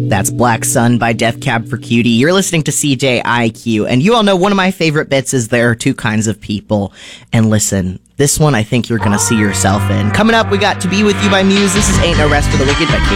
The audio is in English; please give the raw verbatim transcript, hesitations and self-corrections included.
That's Black Sun by Death Cab for Cutie. You're listening to C J I Q, and you all know one of my favorite bits is there are two kinds of people. And listen, this one I think you're going to see yourself in. Coming up, we got To Be With You by Muse. This is Ain't No Rest for the Wicked by Katy